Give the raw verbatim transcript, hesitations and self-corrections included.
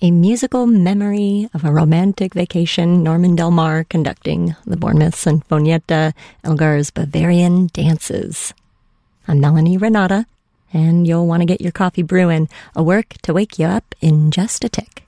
A musical memory of a romantic vacation, Norman Del Mar conducting the Bournemouth Sinfonietta, Elgar's Bavarian Dances. I'm Melanie Renata, and you'll want to get your coffee brewing, a work to wake you up in just a tick.